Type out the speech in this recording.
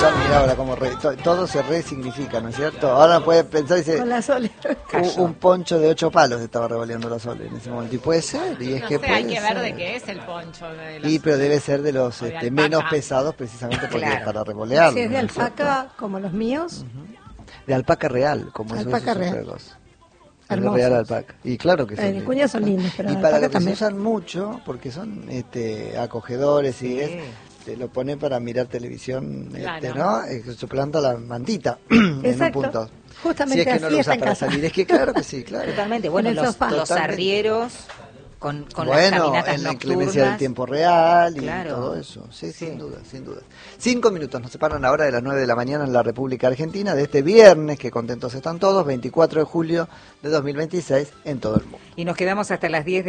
mira ahora como todo se resignifica, ¿no es cierto? Ahora puede pensar y dice, Con la Sole. un poncho de 8 palos estaba revoleando la Sole en ese momento. Y puede ser, y es No que sé, puede hay que ver ser. de qué es el poncho. De los, Y pero debe ser de los o de alpaca. menos pesados precisamente porque Claro. para revolearlo. Si es de ¿no cierto? alpaca, como los míos, De alpaca real, como Alpaca esos real. juegos. Hermosos. Real alpaca. Y claro que son. de cuñas son lindos, pero y la para alpaca lo que también. se usan mucho, porque son acogedores Sí. y te lo pone para mirar televisión, Claro. ¿no? Suplanta la mantita en un Exacto. punto. Justamente si es que no así lo está usas en para casa. salir, es que claro que sí, claro. Totalmente. Bueno, En el sofá. los Totalmente. arrieros con las Bueno, caminatas en la nocturnas. inclemencia del tiempo real y Claro. todo eso. Sí, Sí. sin duda, sin duda. 5 minutos nos separan ahora de las 9 de la mañana en la República Argentina de este viernes, que contentos están todos, 24 de julio de 2026 en todo el mundo. Y nos quedamos hasta las 10